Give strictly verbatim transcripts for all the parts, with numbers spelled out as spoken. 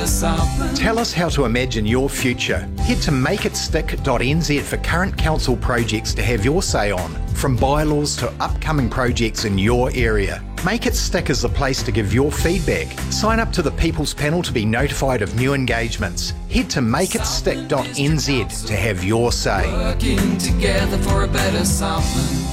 better Southland. Tell us how to imagine your future. Head to make it stick dot n z for current council projects to have your say on, from bylaws to upcoming projects in your area. Make It Stick is the place to give your feedback. Sign up to the People's Panel to be notified of new engagements. Head to make it stick dot n z to have your say. Working together for a better Southland.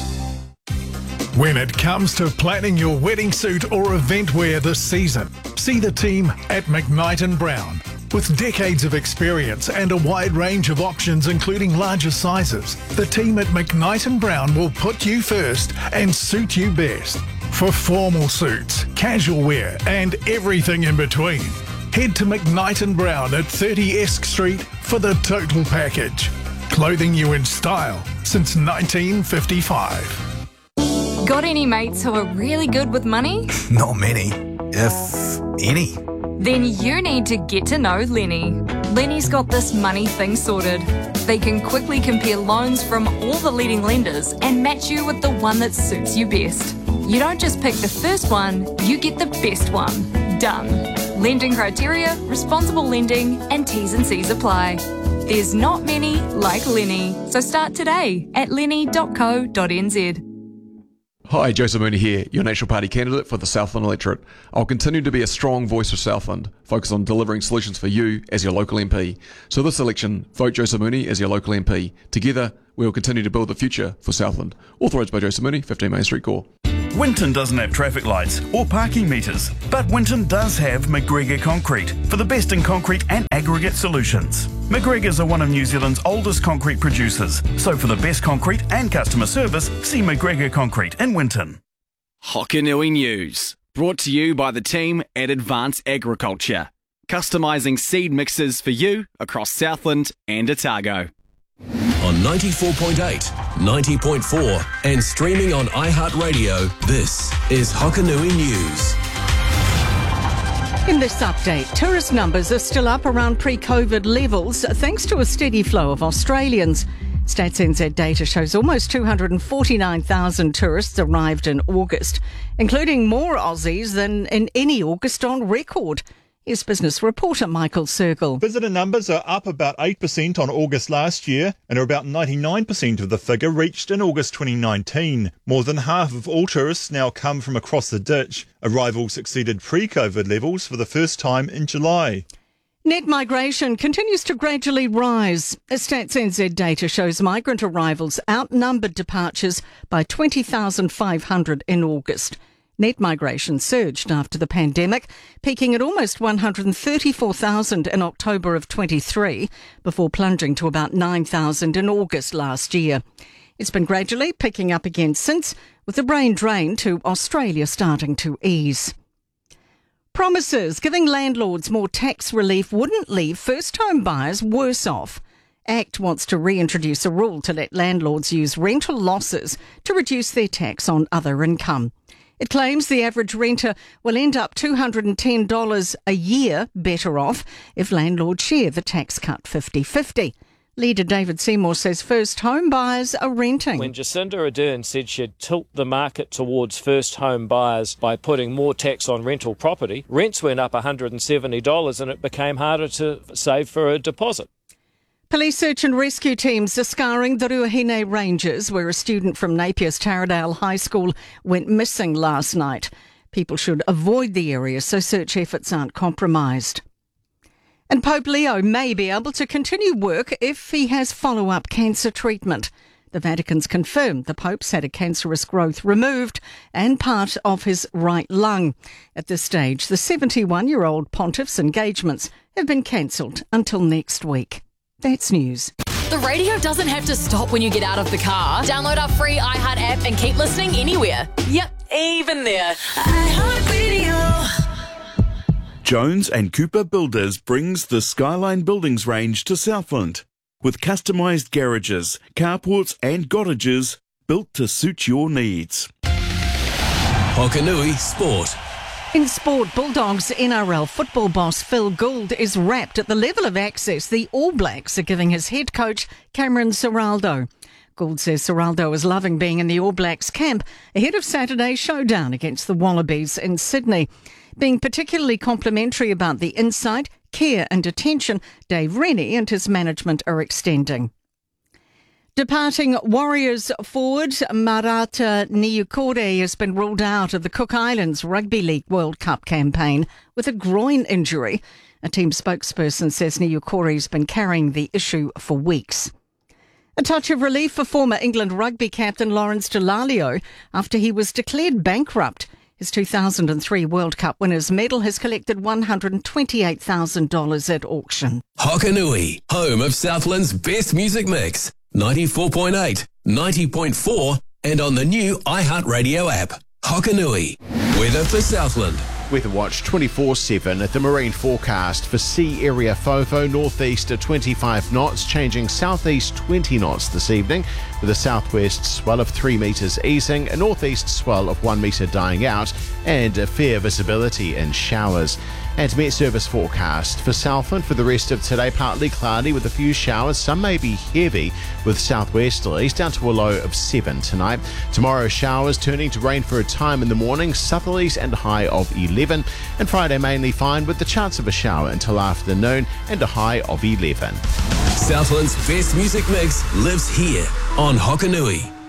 When it comes to planning your wedding suit or event wear this season, see the team at McKnight and Brown. With decades of experience and a wide range of options including larger sizes, the team at McKnight and Brown will put you first and suit you best. For formal suits, casual wear and everything in between, head to McKnight and Brown at thirty Esk Street for the total package. Clothing you in style since nineteen fifty-five. Got any mates who are really good with money? Not many, if any. Then you need to get to know Lenny. Lenny's got this money thing sorted. They can quickly compare loans from all the leading lenders and match you with the one that suits you best. You don't just pick the first one, you get the best one. Done. Lending criteria, responsible lending, and T's and C's apply. There's not many like Lenny, so start today at lenny dot co dot n z. Hi, Joseph Mooney here, your National Party candidate for the Southland electorate. I'll continue to be a strong voice for Southland, focused on delivering solutions for you as your local M P. So this election, vote Joseph Mooney as your local M P. Together, we will continue to build the future for Southland. Authorised by Joseph Mooney, fifteen Main Street, Core. Winton doesn't have traffic lights or parking meters, but Winton does have McGregor Concrete for the best in concrete and aggregate solutions. McGregor's are one of New Zealand's oldest concrete producers, so for the best concrete and customer service, see McGregor Concrete in Winton. Hokanui News, brought to you by the team at Advance Agriculture, customising seed mixes for you across Southland and Otago. On ninety-four point eight, ninety point four and streaming on iHeartRadio, this is Hokanui News. In this update, tourist numbers are still up around pre-COVID levels thanks to a steady flow of Australians. Stats N Z data shows almost two hundred forty-nine thousand tourists arrived in August, including more Aussies than in any August on record. Here's business reporter Michael Circle. Visitor numbers are up about eight percent on August last year and are about ninety-nine percent of the figure reached in August twenty nineteen. More than half of all tourists now come from across the ditch. Arrivals exceeded pre-COVID levels for the first time in July. Net migration continues to gradually rise. Stats N Z data shows migrant arrivals outnumbered departures by twenty thousand five hundred in August. Net migration surged after the pandemic, peaking at almost one hundred thirty-four thousand in October of twenty-three, before plunging to about nine thousand in August last year. It's been gradually picking up again since, with the brain drain to Australia starting to ease. Promises giving landlords more tax relief wouldn't leave first-home buyers worse off. ACT wants to reintroduce a rule to let landlords use rental losses to reduce their tax on other income. It claims the average renter will end up two hundred ten dollars a year better off if landlords share the tax cut fifty-fifty. Leader David Seymour says first home buyers are renting. When Jacinda Ardern said she'd tilt the market towards first home buyers by putting more tax on rental property, rents went up one hundred seventy dollars and it became harder to save for a deposit. Police search and rescue teams are scouring the Ruahine Ranges, where a student from Napier's Taradale High School went missing last night. People should avoid the area so search efforts aren't compromised. And Pope Leo may be able to continue work if he has follow-up cancer treatment. The Vatican's confirmed the Pope's had a cancerous growth removed and part of his right lung. At this stage, the seventy-one-year-old pontiff's engagements have been cancelled until next week. That's news. The radio doesn't have to stop when you get out of the car. Download our free iHeart app and keep listening anywhere. Yep, even there. iHeartRadio. Jones and Cooper Builders brings the Skyline Buildings range to Southland with customised garages, carports and cottages built to suit your needs. Hokanui Sport. In sport, Bulldogs N R L football boss Phil Gould is rapt at the level of access the All Blacks are giving his head coach Cameron Ciraldo. Gould says Ciraldo is loving being in the All Blacks camp ahead of Saturday's showdown against the Wallabies in Sydney. Being particularly complimentary about the insight, care and attention Dave Rennie and his management are extending. Departing Warriors forward Marata Niukore has been ruled out of the Cook Islands Rugby League World Cup campaign with a groin injury. A team spokesperson says Niukore has been carrying the issue for weeks. A touch of relief for former England rugby captain Lawrence Dallaglio after he was declared bankrupt. His two thousand three World Cup winners' medal has collected one hundred twenty-eight thousand dollars at auction. Hokanui, home of Southland's best music mix. ninety-four point eight, ninety point four, and on the new iHeartRadio app. Hokanui. Weather for Southland. Weather Watch twenty-four seven at the marine forecast for sea area FOFO, northeast at twenty-five knots, changing southeast twenty knots this evening, with a southwest swell of three metres easing, a northeast swell of one metre dying out, and a fair visibility in showers. And Met Service forecast for Southland for the rest of today, partly cloudy with a few showers. Some may be heavy with southwesterlies, down to a low of seven tonight. Tomorrow, showers turning to rain for a time in the morning, southerlies and a high of eleven. And Friday mainly fine with the chance of a shower until afternoon and a high of eleven. Southland's best music mix lives here on Hokanui.